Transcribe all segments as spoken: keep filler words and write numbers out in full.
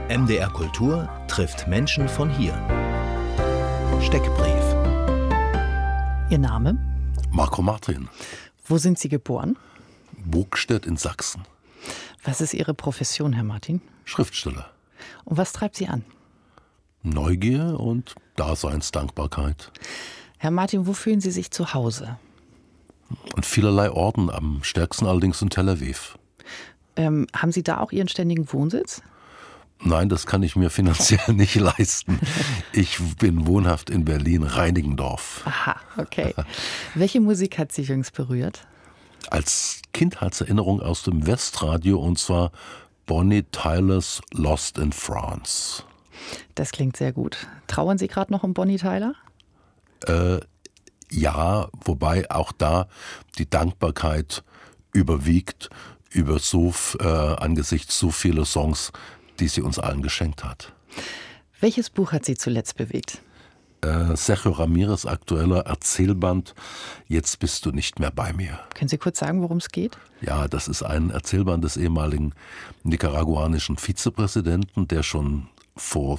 M D R Kultur trifft Menschen von hier. Steckbrief. Ihr Name? Marco Martin. Wo sind Sie geboren? Burgstedt in Sachsen. Was ist Ihre Profession, Herr Martin? Schriftsteller. Und was treibt Sie an? Neugier und Daseinsdankbarkeit. Herr Martin, wo fühlen Sie sich zu Hause? An vielerlei Orten, am stärksten allerdings in Tel Aviv. Ähm, haben Sie da auch Ihren ständigen Wohnsitz? Nein, das kann ich mir finanziell nicht leisten. Ich bin wohnhaft in Berlin, Reinickendorf. Aha, okay. Welche Musik hat Sie jüngst berührt? Als Kindheitserinnerung aus dem Westradio, und zwar Bonnie Tyler's Lost in France. Das klingt sehr gut. Trauern Sie gerade noch um Bonnie Tyler? Äh, ja, wobei auch da die Dankbarkeit überwiegt über so äh, angesichts so vieler Songs, die sie uns allen geschenkt hat. Welches Buch hat Sie zuletzt bewegt? Äh, Sergio Ramirez aktueller Erzählband Jetzt bist du nicht mehr bei mir. Können Sie kurz sagen, worum es geht? Ja, das ist ein Erzählband des ehemaligen nicaraguanischen Vizepräsidenten, der schon vor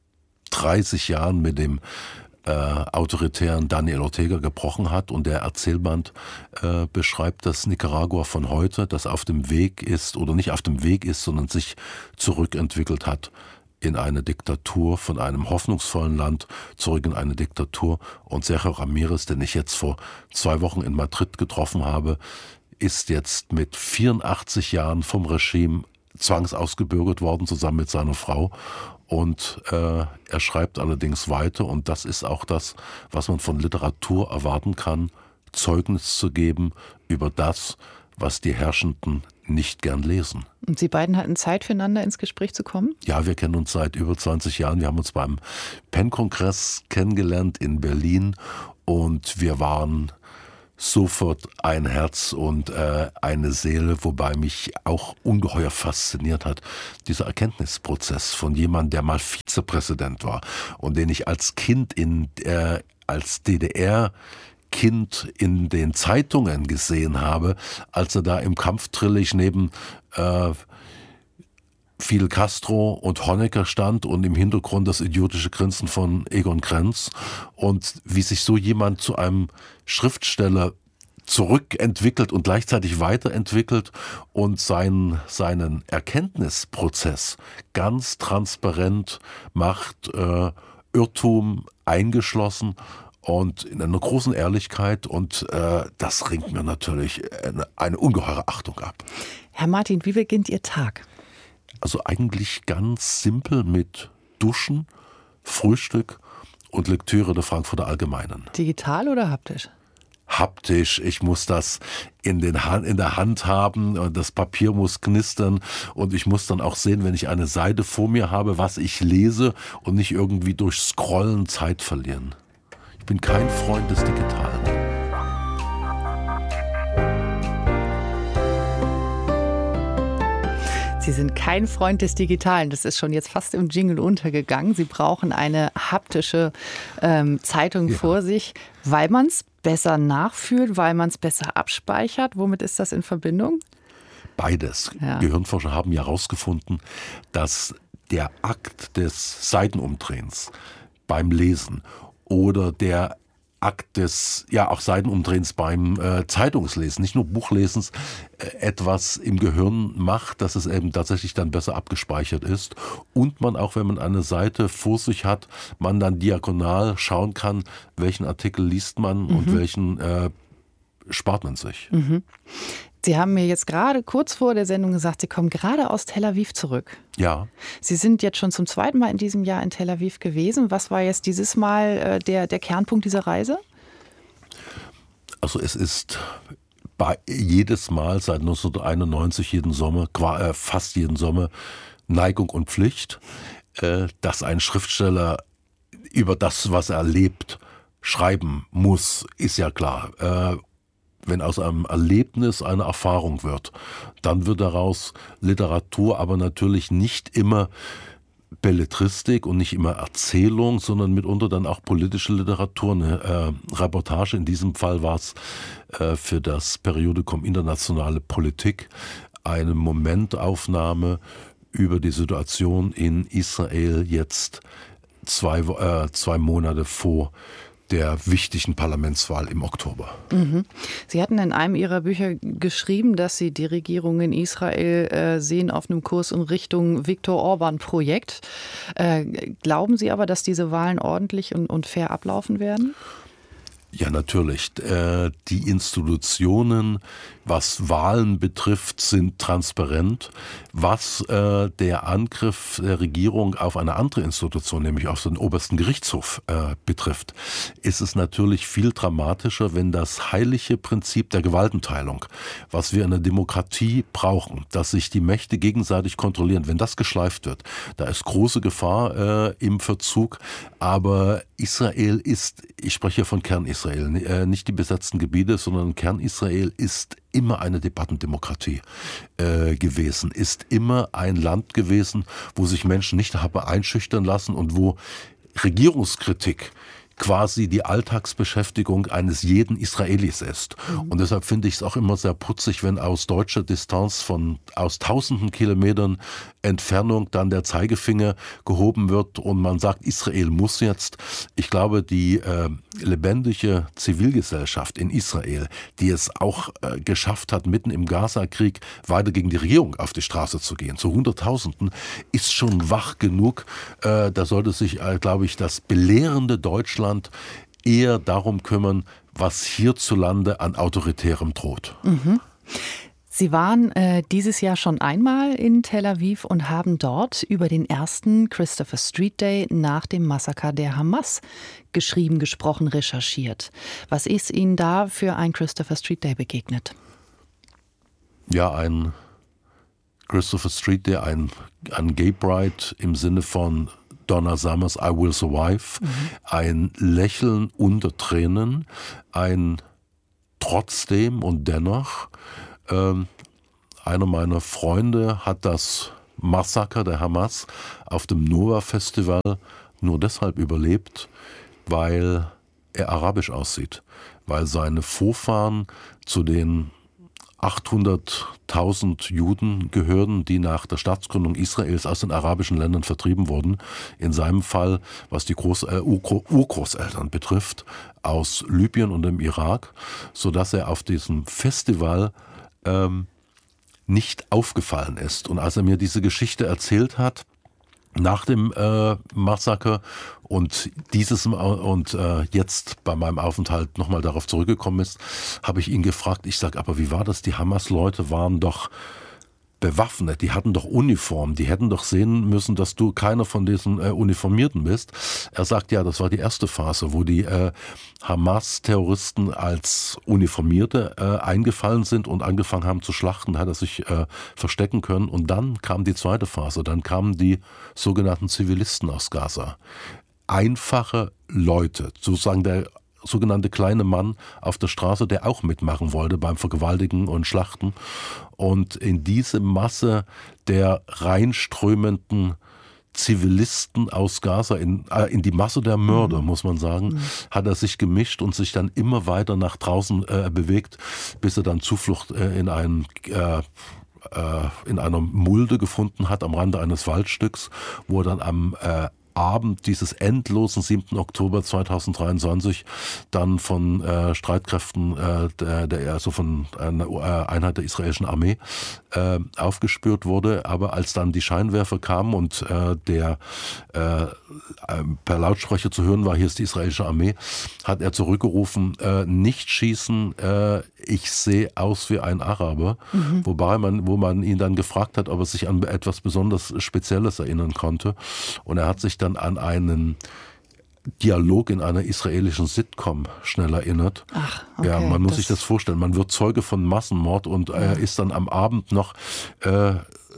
dreißig Jahren mit dem äh, autoritären Daniel Ortega gebrochen hat. Und der Erzählband äh, beschreibt das Nicaragua von heute, das auf dem Weg ist oder nicht auf dem Weg ist, sondern sich zurückentwickelt hat in eine Diktatur, von einem hoffnungsvollen Land zurück in eine Diktatur. Und Sergio Ramirez, den ich jetzt vor zwei Wochen in Madrid getroffen habe, ist jetzt mit vierundachtzig Jahren vom Regime zwangsausgebürgert worden, zusammen mit seiner Frau. Und äh, er schreibt allerdings weiter, und das ist auch das, was man von Literatur erwarten kann, Zeugnis zu geben über das, was die Herrschenden nicht gern lesen. Und Sie beiden hatten Zeit füreinander ins Gespräch zu kommen? Ja, wir kennen uns seit über zwanzig Jahren. Wir haben uns beim Penn-Kongress kennengelernt in Berlin und wir waren sofort ein Herz und äh, eine Seele, wobei mich auch ungeheuer fasziniert hat, dieser Erkenntnisprozess von jemandem, der mal Vizepräsident war und den ich als Kind in äh, als D D R Kind in den Zeitungen gesehen habe, als er da im Kampfdrillich neben äh, Fidel Castro und Honecker stand und im Hintergrund das idiotische Grinsen von Egon Krenz, und wie sich so jemand zu einem Schriftsteller zurückentwickelt und gleichzeitig weiterentwickelt und seinen, seinen Erkenntnisprozess ganz transparent macht, äh, Irrtum eingeschlossen und in einer großen Ehrlichkeit, und äh, das ringt mir natürlich eine, eine ungeheure Achtung ab. Herr Martin, wie beginnt Ihr Tag? Also eigentlich ganz simpel mit Duschen, Frühstück und Lektüre der Frankfurter Allgemeinen. Digital oder haptisch? Haptisch, ich muss das in, den Hand, in der Hand haben, und das Papier muss knistern und ich muss dann auch sehen, wenn ich eine Seite vor mir habe, was ich lese, und nicht irgendwie durch Scrollen Zeit verlieren. Ich bin kein Freund des Digitalen. Sie sind kein Freund des Digitalen. Das ist schon jetzt fast im Jingle untergegangen. Sie brauchen eine haptische ähm, Zeitung ja. vor sich, weil man es besser nachfühlt, weil man es besser abspeichert. Womit ist das in Verbindung? Beides. Ja. Gehirnforscher haben ja herausgefunden, dass der Akt des Seitenumdrehens beim Lesen oder der Akt des, ja auch Seitenumdrehens beim äh, Zeitungslesen, nicht nur Buchlesens, äh, etwas im Gehirn macht, dass es eben tatsächlich dann besser abgespeichert ist, und man auch, wenn man eine Seite vor sich hat, man dann diagonal schauen kann, welchen Artikel liest man mhm. und welchen äh, spart man sich. Mhm. Sie haben mir jetzt gerade kurz vor der Sendung gesagt, Sie kommen gerade aus Tel Aviv zurück. Ja. Sie sind jetzt schon zum zweiten Mal in diesem Jahr in Tel Aviv gewesen. Was war jetzt dieses Mal äh, der, der Kernpunkt dieser Reise? Also es ist bei, jedes Mal seit neunzehnhunderteinundneunzig, jeden Sommer, äh, fast jeden Sommer, Neigung und Pflicht, äh, dass ein Schriftsteller über das, was er erlebt, schreiben muss, ist ja klar. Äh, Wenn aus einem Erlebnis eine Erfahrung wird, dann wird daraus Literatur, aber natürlich nicht immer Belletristik und nicht immer Erzählung, sondern mitunter dann auch politische Literatur, eine äh, Reportage. In diesem Fall war es äh, für das Periodikum Internationale Politik eine Momentaufnahme über die Situation in Israel jetzt zwei, äh, zwei Monate vor der wichtigen Parlamentswahl im Oktober. Mhm. Sie hatten in einem Ihrer Bücher geschrieben, dass Sie die Regierung in Israel äh, sehen auf einem Kurs in Richtung Viktor-Orban-Projekt. Äh, glauben Sie aber, dass diese Wahlen ordentlich und, und fair ablaufen werden? Ja, natürlich. Die Institutionen, was Wahlen betrifft, sind transparent. Was der Angriff der Regierung auf eine andere Institution, nämlich auf den obersten Gerichtshof, betrifft, ist es natürlich viel dramatischer, wenn das heilige Prinzip der Gewaltenteilung, was wir in der Demokratie brauchen, dass sich die Mächte gegenseitig kontrollieren, wenn das geschleift wird, da ist große Gefahr im Verzug. Aber Israel ist, ich spreche von Kern-Israel, nicht die besetzten Gebiete, sondern Kern-Israel ist immer eine Debattendemokratie äh, gewesen, ist immer ein Land gewesen, wo sich Menschen nicht haben einschüchtern lassen und wo Regierungskritik quasi die Alltagsbeschäftigung eines jeden Israelis ist. Mhm. Und deshalb finde ich es auch immer sehr putzig, wenn aus deutscher Distanz von aus tausenden Kilometern Entfernung dann der Zeigefinger gehoben wird und man sagt, Israel muss jetzt. Ich glaube, die äh, lebendige Zivilgesellschaft in Israel, die es auch äh, geschafft hat, mitten im Gaza-Krieg weiter gegen die Regierung auf die Straße zu gehen, zu Hunderttausenden, ist schon wach genug. Äh, da sollte sich, äh, glaube ich, das belehrende Deutschland eher darum kümmern, was hierzulande an Autoritärem droht. Mhm. Sie waren äh, dieses Jahr schon einmal in Tel Aviv und haben dort über den ersten Christopher Street Day nach dem Massaker der Hamas geschrieben, gesprochen, recherchiert. Was ist Ihnen da für ein Christopher Street Day begegnet? Ja, ein Christopher Street Day, ein, ein Gay Pride im Sinne von Donna Summers, I Will Survive, mhm. ein Lächeln unter Tränen, ein trotzdem und dennoch. Ähm, einer meiner Freunde hat das Massaker der Hamas auf dem Nova-Festival nur deshalb überlebt, weil er arabisch aussieht, weil seine Vorfahren zu den achthunderttausend Juden gehören, die nach der Staatsgründung Israels aus den arabischen Ländern vertrieben wurden. In seinem Fall, was die Groß- äh, Ur- Urgroßeltern betrifft, aus Libyen und dem Irak, sodass er auf diesem Festival ähm, nicht aufgefallen ist. Und als er mir diese Geschichte erzählt hat, nach dem äh, Massaker und dieses und äh, jetzt bei meinem Aufenthalt nochmal darauf zurückgekommen ist, habe ich ihn gefragt, ich sage, aber wie war das? Die Hamas-Leute waren doch bewaffnet, die hatten doch Uniform, die hätten doch sehen müssen, dass du keiner von diesen äh, Uniformierten bist. Er sagt, ja, das war die erste Phase, wo die äh, Hamas-Terroristen als Uniformierte äh, eingefallen sind und angefangen haben zu schlachten, da hat er sich äh, verstecken können. Und dann kam die zweite Phase, dann kamen die sogenannten Zivilisten aus Gaza. Einfache Leute, sozusagen der sogenannte kleine Mann auf der Straße, der auch mitmachen wollte beim Vergewaltigen und Schlachten. Und in diese Masse der reinströmenden Zivilisten aus Gaza, in, äh, in die Masse der Mörder, muss man sagen, mhm. hat er sich gemischt und sich dann immer weiter nach draußen äh, bewegt, bis er dann Zuflucht äh, in einen äh, in einer Mulde gefunden hat am Rande eines Waldstücks, wo er dann am äh, Abend dieses endlosen siebten Oktober zweitausenddreiundzwanzig dann von äh, Streitkräften äh, der, der also von einer äh, Einheit der israelischen Armee äh, aufgespürt wurde. Aber als dann die Scheinwerfer kamen und äh, der äh, per Lautsprecher zu hören war, hier ist die israelische Armee, hat er zurückgerufen, äh, nicht schießen, äh, ich sehe aus wie ein Araber. Mhm. Wobei man, wo man ihn dann gefragt hat, ob er sich an etwas besonders Spezielles erinnern konnte. Und er hat sich dann an einen Dialog in einer israelischen Sitcom schnell erinnert. Ach, okay, ja, man muss sich das vorstellen. Man wird Zeuge von Massenmord und er ja. ist dann am Abend noch äh,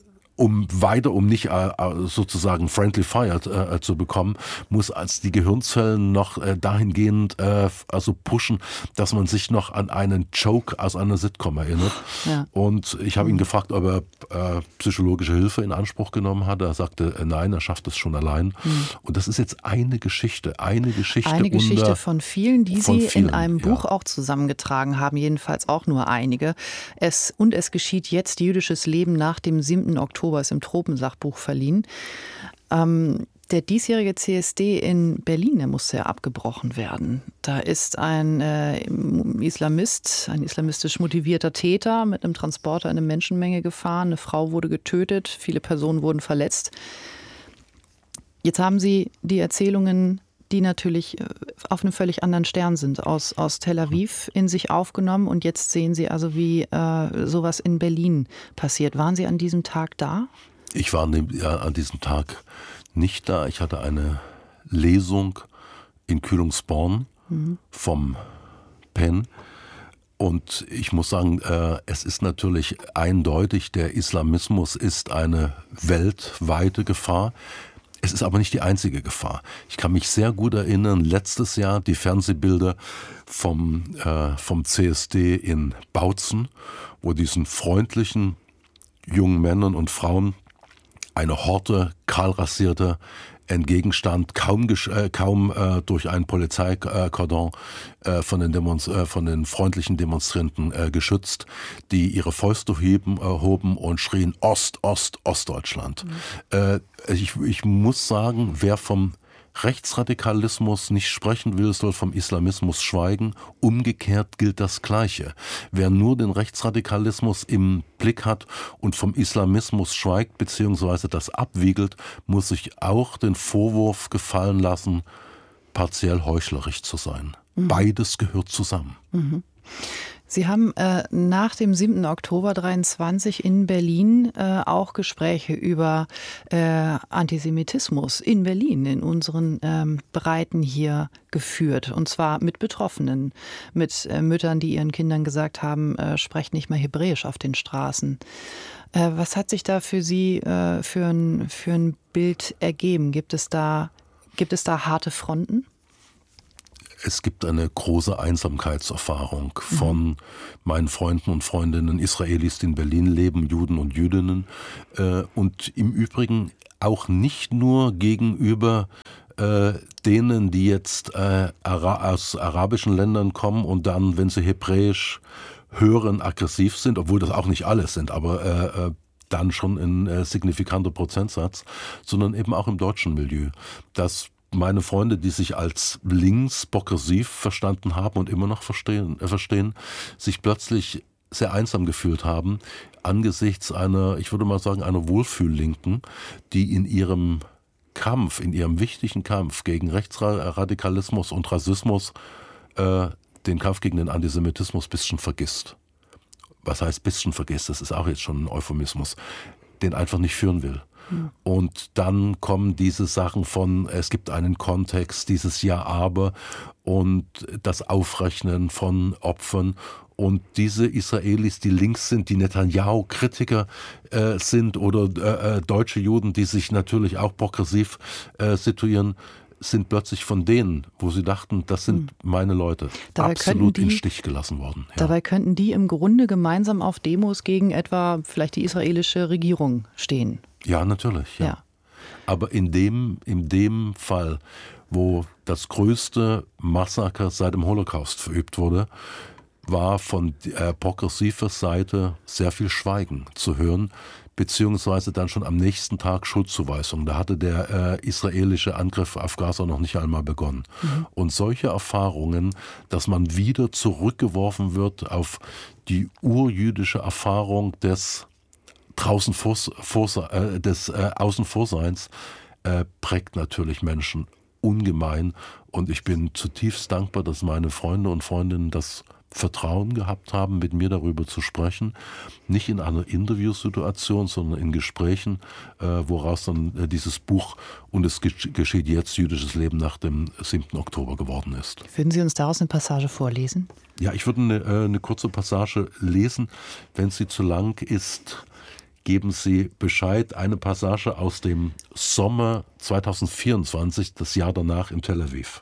um weiter, um nicht äh, sozusagen friendly fire äh, zu bekommen, muss als die Gehirnzellen noch äh, dahingehend äh, also pushen, dass man sich noch an einen Joke aus einer Sitcom erinnert. Ja. Und ich habe mhm. ihn gefragt, ob er äh, psychologische Hilfe in Anspruch genommen hat. Er sagte, äh, nein, er schafft es schon allein. Mhm. Und das ist jetzt eine Geschichte, eine Geschichte. Eine Geschichte unter, von vielen, die von Sie vielen, in einem Buch ja. auch zusammengetragen haben, jedenfalls auch nur einige. Es, und es geschieht jetzt jüdisches Leben nach dem siebten Oktober Oktober ist im Tropensachbuch verliehen. Ähm, Der diesjährige C S D in Berlin, der musste ja abgebrochen werden. Da ist ein äh, Islamist, ein islamistisch motivierter Täter mit einem Transporter in eine Menschenmenge gefahren. Eine Frau wurde getötet, viele Personen wurden verletzt. Jetzt haben Sie die Erzählungen, die natürlich auf einem völlig anderen Stern sind, aus, aus Tel Aviv in sich aufgenommen. Und jetzt sehen Sie also, wie äh, sowas in Berlin passiert. Waren Sie an diesem Tag da? Ich war an, dem, ja, an diesem Tag nicht da. Ich hatte eine Lesung in Kühlungsborn mhm. vom Penn. Und ich muss sagen, äh, es ist natürlich eindeutig, der Islamismus ist eine weltweite Gefahr. Es ist aber nicht die einzige Gefahr. Ich kann mich sehr gut erinnern, letztes Jahr die Fernsehbilder vom, äh, vom C S D in Bautzen, wo diesen freundlichen jungen Männern und Frauen eine Horte kahlrassierter entgegenstand, kaum, äh, kaum äh, durch einen Polizeikordon äh, von, den Demonst- äh, von den freundlichen Demonstranten äh, geschützt, die ihre Fäuste heben, äh, hoben und schrien Ost, Ost, Ostdeutschland. Mhm. Äh, ich, ich muss sagen, wer vom Rechtsradikalismus nicht sprechen will, soll vom Islamismus schweigen. Umgekehrt gilt das Gleiche. Wer nur den Rechtsradikalismus im Blick hat und vom Islamismus schweigt bzw. das abwiegelt, muss sich auch den Vorwurf gefallen lassen, partiell heuchlerisch zu sein. Mhm. Beides gehört zusammen. Mhm. Sie haben äh, nach dem siebten Oktober dreiundzwanzig in Berlin äh, auch Gespräche über äh, Antisemitismus in Berlin, in unseren ähm, Breiten hier geführt. Und zwar mit Betroffenen, mit äh, Müttern, die ihren Kindern gesagt haben, äh, sprecht nicht mehr Hebräisch auf den Straßen. Äh, was hat sich da für Sie äh, für ein, für ein Bild ergeben? Gibt es da, gibt es da harte Fronten? Es gibt eine große Einsamkeitserfahrung von mhm. meinen Freunden und Freundinnen, Israelis, die in Berlin leben, Juden und Jüdinnen. Äh, und im Übrigen auch nicht nur gegenüber äh, denen, die jetzt äh, Ara- aus arabischen Ländern kommen und dann, wenn sie Hebräisch hören, aggressiv sind, obwohl das auch nicht alle sind, aber äh, dann schon ein äh, signifikanter Prozentsatz, sondern eben auch im deutschen Milieu. Das meine Freunde, die sich als links progressiv verstanden haben und immer noch verstehen, äh, verstehen, sich plötzlich sehr einsam gefühlt haben angesichts einer, ich würde mal sagen, einer Wohlfühllinken, die in ihrem Kampf, in ihrem wichtigen Kampf gegen Rechtsradikalismus und Rassismus äh, den Kampf gegen den Antisemitismus ein bisschen vergisst. Was heißt bisschen vergisst? Das ist auch jetzt schon ein Euphemismus. Den einfach nicht führen will. Und dann kommen diese Sachen von, es gibt einen Kontext, dieses Ja, aber und das Aufrechnen von Opfern. Und diese Israelis, die links sind, die Netanyahu-Kritiker äh, sind oder äh, deutsche Juden, die sich natürlich auch progressiv äh, situieren, sind plötzlich von denen, wo sie dachten, das sind meine Leute, dabei absolut die, in den Stich gelassen worden. Ja. Dabei könnten die im Grunde gemeinsam auf Demos gegen etwa vielleicht die israelische Regierung stehen. Ja, natürlich. Ja. Ja. Aber in dem, in dem Fall, wo das größte Massaker seit dem Holocaust verübt wurde, war von äh, progressiver Seite sehr viel Schweigen zu hören, beziehungsweise dann schon am nächsten Tag Schuldzuweisung. Da hatte der äh, israelische Angriff auf Gaza noch nicht einmal begonnen. Mhm. Und solche Erfahrungen, dass man wieder zurückgeworfen wird auf die urjüdische Erfahrung des draußen vor, vor, äh, des äh, Außenvorseins, äh, prägt natürlich Menschen ungemein. Und ich bin zutiefst dankbar, dass meine Freunde und Freundinnen das Vertrauen gehabt haben, mit mir darüber zu sprechen. Nicht in einer Interviewsituation, sondern in Gesprächen, äh, woraus dann äh, dieses Buch Und es geschieht jetzt, jüdisches Leben nach dem siebten Oktober geworden ist. Würden Sie uns daraus eine Passage vorlesen? Ja, ich würde eine, äh, eine kurze Passage lesen. Wenn sie zu lang ist, geben Sie Bescheid. Eine Passage aus dem Sommer zweitausendvierundzwanzig, das Jahr danach in Tel Aviv.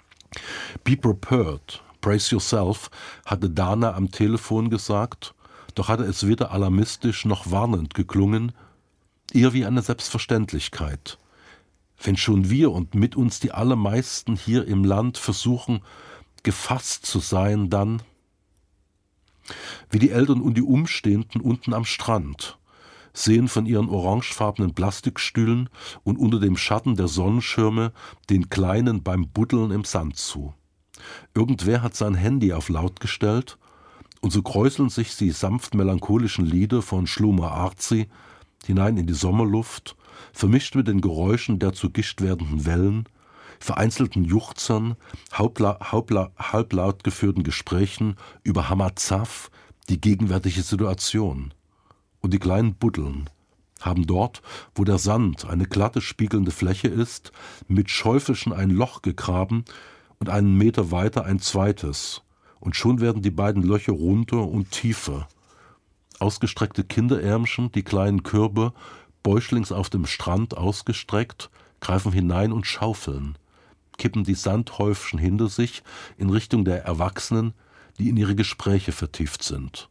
Be prepared. Brace yourself, hatte Dana am Telefon gesagt, doch hatte es weder alarmistisch noch warnend geklungen, eher wie eine Selbstverständlichkeit. Wenn schon wir und mit uns die allermeisten hier im Land versuchen, gefasst zu sein, dann wie die Eltern und die Umstehenden unten am Strand. sehen von ihren orangefarbenen Plastikstühlen und unter dem Schatten der Sonnenschirme den Kleinen beim Buddeln im Sand zu. Irgendwer hat sein Handy auf laut gestellt und so kräuseln sich die sanft melancholischen Lieder von Shlomo Arzi hinein in die Sommerluft, vermischt mit den Geräuschen der zu Gischt werdenden Wellen, vereinzelten Juchzern, halbla, halbla, halblaut geführten Gesprächen über Hamatzaf, die gegenwärtige Situation. Und die kleinen Buddeln haben dort, wo der Sand eine glatte, spiegelnde Fläche ist, mit Schäufelchen ein Loch gegraben und einen Meter weiter ein zweites. Und schon werden die beiden Löcher runter und tiefer. Ausgestreckte Kinderärmchen, die kleinen Körbe, bäuchlings auf dem Strand ausgestreckt, greifen hinein und schaufeln, kippen die Sandhäufchen hinter sich in Richtung der Erwachsenen, die in ihre Gespräche vertieft sind.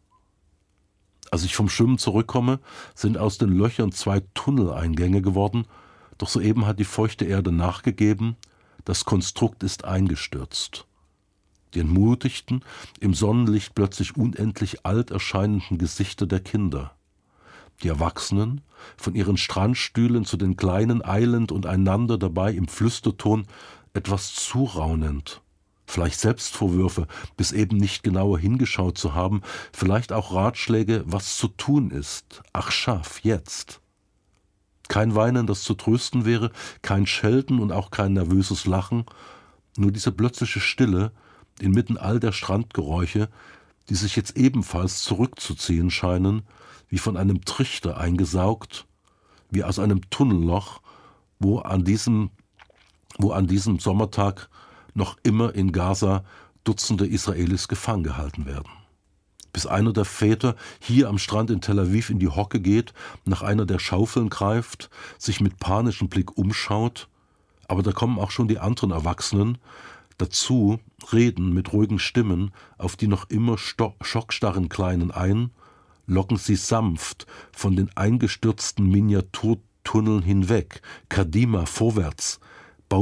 Als ich vom Schwimmen zurückkomme, sind aus den Löchern zwei Tunneleingänge geworden, doch soeben hat die feuchte Erde nachgegeben, das Konstrukt ist eingestürzt. Die entmutigten, im Sonnenlicht plötzlich unendlich alt erscheinenden Gesichter der Kinder. Die Erwachsenen, von ihren Strandstühlen zu den Kleinen eilend und einander dabei im Flüsterton etwas zuraunend. Vielleicht Selbstvorwürfe, bis eben nicht genauer hingeschaut zu haben, vielleicht auch Ratschläge, was zu tun ist. Ach schaff, jetzt. Kein Weinen, das zu trösten wäre, kein Schelten und auch kein nervöses Lachen, nur diese plötzliche Stille inmitten all der Strandgeräusche, die sich jetzt ebenfalls zurückzuziehen scheinen, wie von einem Trichter eingesaugt, wie aus einem Tunnelloch, wo an diesem, wo an diesem Sommertag noch immer in Gaza Dutzende Israelis gefangen gehalten werden. Bis einer der Väter hier am Strand in Tel Aviv in die Hocke geht, nach einer der Schaufeln greift, sich mit panischem Blick umschaut, aber da kommen auch schon die anderen Erwachsenen dazu, reden mit ruhigen Stimmen auf die noch immer schockstarren Kleinen ein, locken sie sanft von den eingestürzten Miniaturtunneln hinweg, Kadima, vorwärts,